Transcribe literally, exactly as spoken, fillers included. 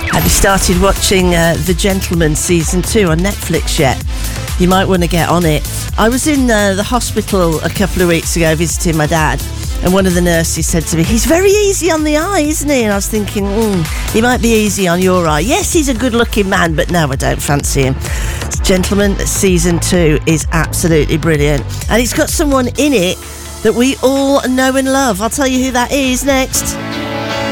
Have you started watching uh, The Gentleman season two on Netflix yet? You might want to get on it. I was in uh, the hospital a couple of weeks ago visiting my dad, and one of the nurses said to me, he's very easy on the eye, isn't he? And I was thinking, mm, he might be easy on your eye. Yes, he's a good-looking man, but no, I don't fancy him. Gentleman season two is absolutely brilliant, and it's got someone in it that we all know and love. I'll tell you who that is next.